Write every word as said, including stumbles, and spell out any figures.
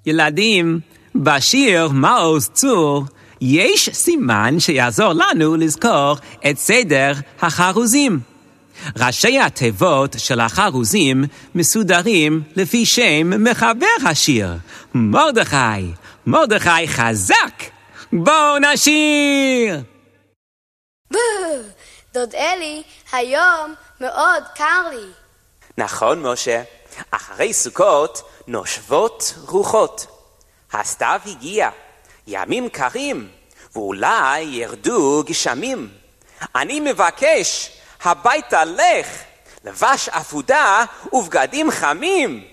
ילדים, בשיר מעוז צור יש סימן שיעזור לנו לזכור את סדר החרוזים. ראשי התיבות של החרוזים מסודרים לפי שם מחבר השיר, מרדכי. מרדכי חזק, בואו נשיר! דוד אלי, היום מאוד קר לי. נכון, משה. אחרי סוכות נושבות רוחות. הסתיו הגיע, ימים קרים, ואולי ירדו גשמים. אני מבקש, הביתה לך, לבש אפודה ובגדים חמים.